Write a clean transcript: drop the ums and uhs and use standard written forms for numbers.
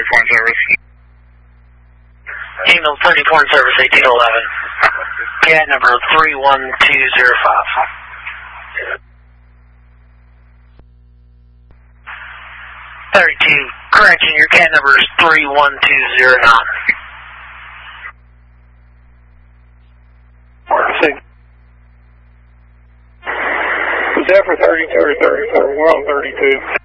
Foreign Service. Email 30 Foreign Service 1811. CAD number 31205. 32, correction, your CAD number is 31209. Was that for 32 or 34? We're on 32.